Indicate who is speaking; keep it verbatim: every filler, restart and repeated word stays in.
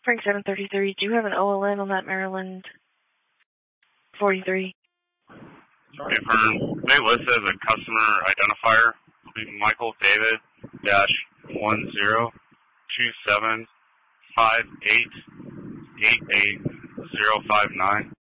Speaker 1: Frank seven thirty-three, do you have an O L N on that Maryland forty-three?
Speaker 2: Confirm. They listed as a customer identifier. Michael David dash one zero two seven five eight eight eight zero five nine.